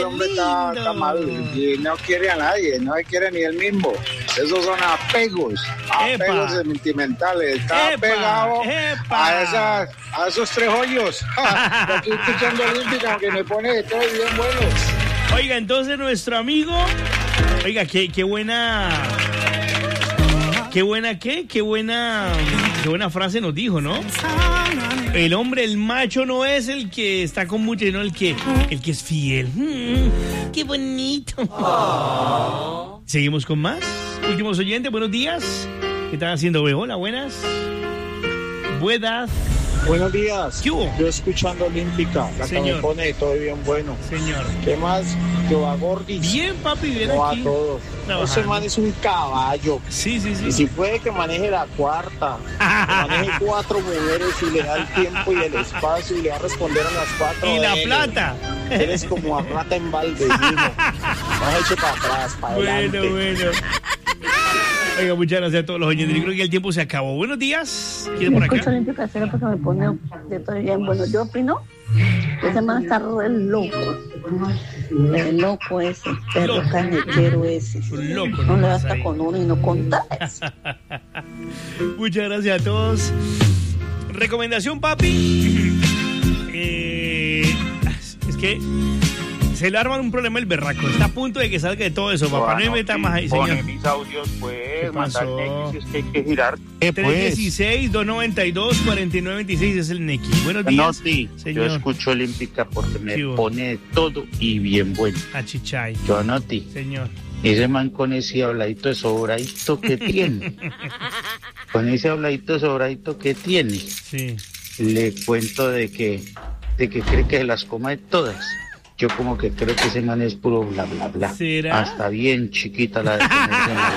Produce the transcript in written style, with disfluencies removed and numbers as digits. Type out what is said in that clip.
hombre está maduro y no quiere a nadie, no quiere ni él mismo. Esos son apegos sentimentales. Está pegado a esos 3 hoyos. Aquí escuchando Olímpica, que me pone de todo bien buenos. Oiga, entonces nuestro amigo, oiga, qué buena frase nos dijo, ¿no? El hombre, el macho no es el que está con mucho, sino el que es fiel. Qué bonito. Seguimos con más. Últimos oyentes, buenos días. ¿Qué están haciendo? Hola, buenas. Buenos días. ¿Qué hubo? Yo escuchando Olímpica, la Señor. que me pone de todo bien bueno. Señor. ¿Qué más? Que va Gordis. Bien, papi, bien No aquí. a todos. Ese man es un caballo. Sí. Y si puede que maneje la cuarta, que maneje 4 mujeres y le da el tiempo y el espacio y le va a responder a las 4. Y la plata. Eres como a rata en balde, hijo. No has hecho para atrás, para adelante. Bueno. Oiga, muchas gracias a todos los oyentes. Yo creo que el tiempo se acabó. Buenos días. ¿Quién por acá? Escucho Olímpica cero porque me pone de todo bien. Bueno, yo opino que ese man está re loco. El loco ese, perro cañetero ese. Un loco. No le basta con uno y no con 3. Muchas gracias a todos. Recomendación, papi. Es que se le arma un problema el berraco. Está a punto de que salga de todo eso, papá. No me meta más ahí, señor. Pone mis audios, pues. Mandar Nequi, es que hay que girar. 316-292-4926 es el Nequi. Buenos días, Noti, señor. yo escucho Olímpica porque me ¿Qué hubo? pone de todo y bien bueno. Achichay. Yo Noti, Señor. ese man con ese habladito de sobradito que tiene. Con ese habladito de sobradito que tiene. Sí. Le cuento de que cree que se las coma de todas. Yo como que creo que ese man es puro bla bla bla. ¿Será? Hasta bien chiquita la de